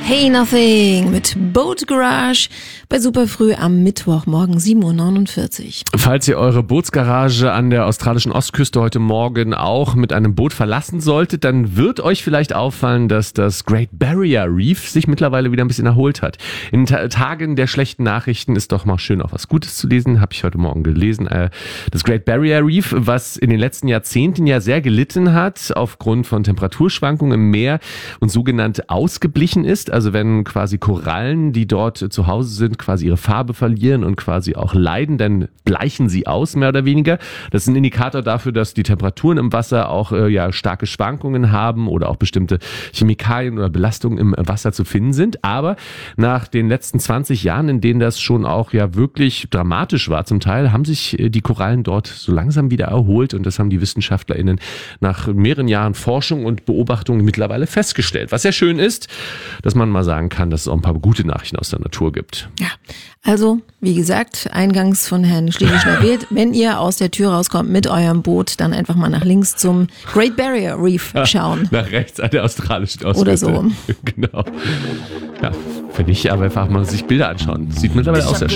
Hey Nothing mit Boat Garage bei Superfrüh am Mittwochmorgen 7.49 Uhr. Falls ihr eure Bootsgarage an der australischen Ostküste heute Morgen auch mit einem Boot verlassen solltet, dann wird euch vielleicht auffallen, dass das Great Barrier Reef sich mittlerweile wieder ein bisschen erholt hat. In Tagen der schlechten Nachrichten ist doch mal schön auch was Gutes zu lesen, habe ich heute Morgen gelesen. Das Great Barrier Reef, was in den letzten Jahrzehnten ja sehr gelitten hat aufgrund von Temperaturschwankungen im Meer und sogenannt ausgeblichen ist. Also wenn quasi Korallen, die dort zu Hause sind, quasi ihre Farbe verlieren und quasi auch leiden, dann bleichen sie aus, mehr oder weniger. Das ist ein Indikator dafür, dass die Temperaturen im Wasser auch starke Schwankungen haben oder auch bestimmte Chemikalien oder Belastungen im Wasser zu finden sind. Aber nach den letzten 20 Jahren, in denen das schon auch wirklich dramatisch war zum Teil, haben sich die Korallen dort so langsam wieder erholt und das haben die WissenschaftlerInnen nach mehreren Jahren Forschung und Beobachtung mittlerweile festgestellt. Was ja schön ist, dass man mal sagen kann, dass es auch ein paar gute Nachrichten aus der Natur gibt. Ja, also wie gesagt, eingangs von Herrn Schlegel schon erwähnt, wenn ihr aus der Tür rauskommt mit eurem Boot, dann einfach mal nach links zum Great Barrier Reef schauen. Nach rechts an der australischen Ostküste. Oder so. Genau. Ja, finde ich, aber einfach mal sich Bilder anschauen. Sieht mittlerweile auch sehr schön.